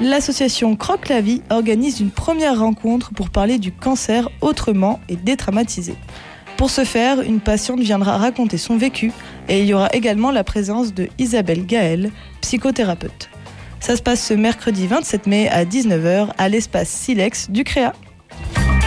L'association Croque la Vie organise une première rencontre pour parler du cancer autrement et détraumatiser. Pour ce faire, une patiente viendra raconter son vécu et il y aura également la présence de Isabelle Gaël, psychothérapeute. Ça se passe ce mercredi 27 mai à 19h à l'espace Silex du CREA.